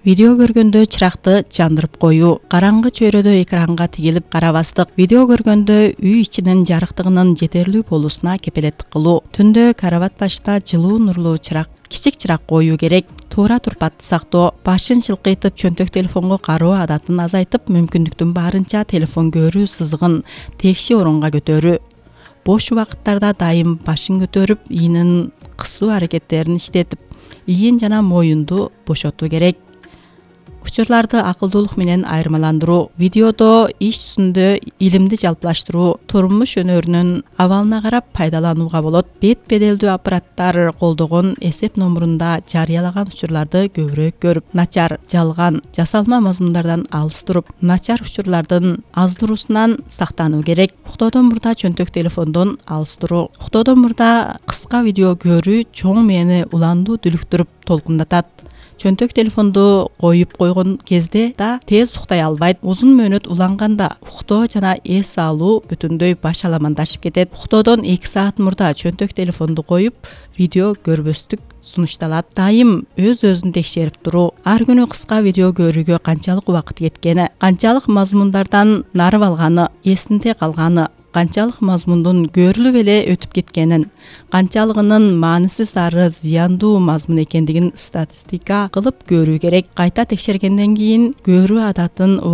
Видео көргөндө чыракты жандырып коюу, караңгы чөйрөдө экранга тигилип карабастык, видео көргөндө үй ичинин жарыктыгынын жетерлүү болуусуна кепилеттик кылуу, түндө карават башта жылуу нурлуу чырак, кичик чырак коюу керек. Туура турпатты сактоо, башын чылкыйтып чөнтөк телефонго кароо адатын азайтып, мүмкүндүктүн баарынча телефон көрүү сызыгын текши орунга көтөрүү. Бош убакыттарда дайым башын көтөрүп, иинин кысуу аракеттерин иштетип, ийин жана моюнду бошотуу керек. Учурларды акылдуулук менен айырмаландыруу, видеодо иш жүзүндө илимди жалпылаштыруу, турмуш өнөрүнүн абалына карап пайдаланууга болот. Бет беделдүү аппараттар колдогон эсеп номурунда жарыялаган учурларды көбүрөөк көрүп, начар, жалган, жасалма мазмундардан алыс туруп, начар учурлардын аздыруусунан сактануу керек. Уктоодон мурда чөнтөк телефондон алыс туруу. Уктоодон мурда кыска видео көрүү чоң мээни уландуу дүлүктүрүп толкундатат. Чөнтөк телефонду коюп койгон кезде да тез уктай албайт. Узун мөөнөт уланганда уктоо жана эс алуу бүтүндөй баш аламандашып кетет. Уктоодон 2 саат мурда чөнтөк телефонду коюп, видео көрбөстүк сунушталат. Дайым өз-өзүн текшерип туруу, ар күнү кыска видео көрүүгө канчалык убакыт кеткени, канчалык мазмундардан нарып алганы, эсинде калганы, канчалык мазмундун көрүлүп эле өтүп кеткенин, канчалыгынын маанисиз ары зыяндуу мазмун экендигин статистика кылып көрүү керек. Кайта текшергенден кийин көрүү адатын